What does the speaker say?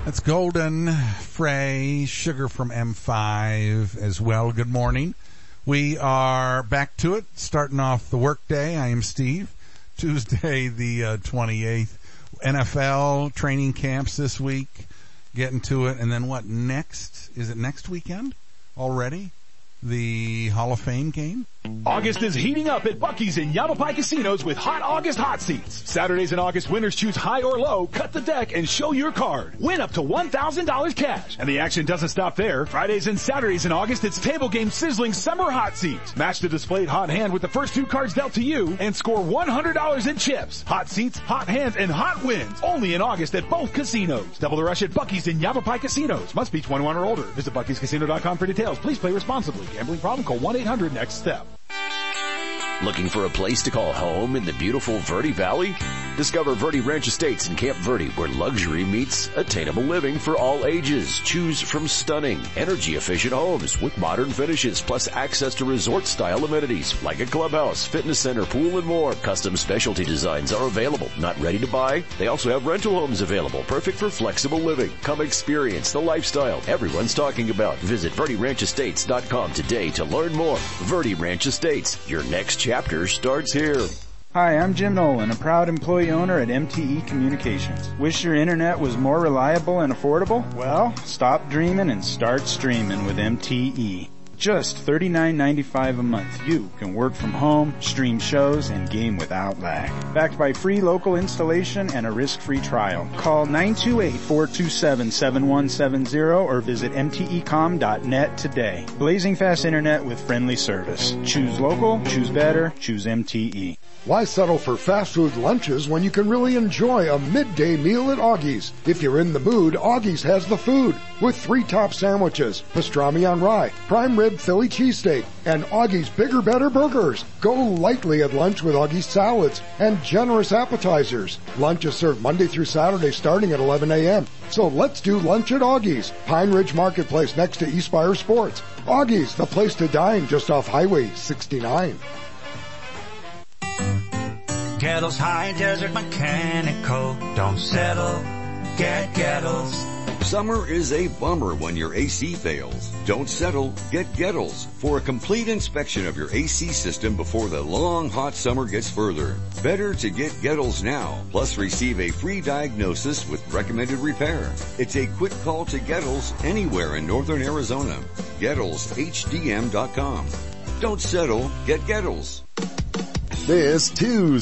That's Golden Frey, Sugar from M5 as well. Good morning. We are back to it, starting off the workday. I am Steve. Tuesday the 28th. NFL training camps this week. Getting to it. And then what next? Is it next weekend already? The Hall of Fame game? August is heating up at Buc-ee's in Yavapai Casinos with Hot August Hot Seats. Saturdays in August, winners choose high or low, cut the deck, and show your card. Win up to $1,000 cash. And the action doesn't stop there. Fridays and Saturdays in August, it's Table Game Sizzling Summer Hot Seats. Match the displayed hot hand with the first 2 cards dealt to you and score $100 in chips. Hot seats, hot hands, and hot wins. Only in August at both casinos. Double the rush at Buc-ee's in Yavapai Casinos. Must be 21 or older. Visit Buc-ee'sCasino.com for details. Please play responsibly. Gambling problem? Call 1-800-NEXT-STEP. Looking for a place to call home in the beautiful Verde Valley? Discover Verde Ranch Estates in Camp Verde, where luxury meets attainable living for all ages. Choose from stunning, energy-efficient homes with modern finishes, plus access to resort-style amenities like a clubhouse, fitness center, pool, and more. Custom specialty designs are available. Not ready to buy? They also have rental homes available, perfect for flexible living. Come experience the lifestyle everyone's talking about. Visit VerdeRanchEstates.com today to learn more. Verde Ranch Estates, your next chapter starts here. Hi, I'm Jim Nolan, a proud employee owner at MTE Communications. Wish your internet was more reliable and affordable? Well, stop dreaming and start streaming with MTE. Just $39.95 a month. You can work from home, stream shows, and game without lag. Backed by free local installation and a risk-free trial. Call 928-427-7170 or visit mtecom.net today. Blazing fast internet with friendly service. Choose local, choose better, choose MTE. Why settle for fast food lunches when you can really enjoy a midday meal at Augie's? If you're in the mood, Augie's has the food with 3 top sandwiches, pastrami on rye, prime rib Philly cheesesteak, and Augie's Bigger Better Burgers. Go lightly at lunch with Augie's salads and generous appetizers. Lunch is served Monday through Saturday starting at 11 a.m. So let's do lunch at Augie's, Pine Ridge Marketplace next to Eastspire Sports. Augie's, the place to dine just off Highway 69. Kettles High Desert Mechanical. Don't settle, get Kettles. Summer is a bummer when your AC fails. Don't settle, get Gettles for a complete inspection of your AC system before the long hot summer gets further. Better to get Gettles now, plus receive a free diagnosis with recommended repair. It's a quick call to Gettles anywhere in northern Arizona. GettlesHDM.com. Don't settle, get Gettles. This Tuesday.